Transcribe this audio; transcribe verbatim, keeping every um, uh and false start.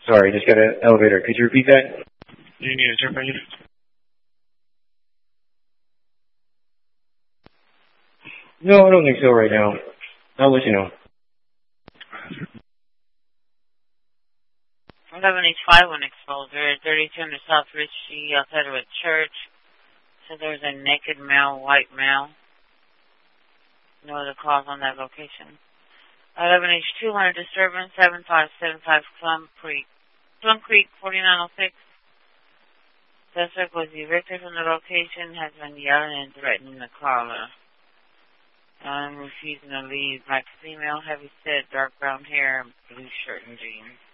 Sorry, just got an elevator. Could you repeat that? Do you need a trip engine? No, I don't think so right now. I'll let you know. eleven H five one exposure, thirty-two hundred South Ritchie, outside of a church. So there's a naked male, white male. No other calls on that location. eleven H two hundred disturbance, seven five seven five Plum Creek. Plum Creek, forty-nine oh six. Suspect was evicted from the location, has been yelling and threatening the caller. I'm refusing to leave. Black female, heavy set, dark brown hair, blue shirt and jeans.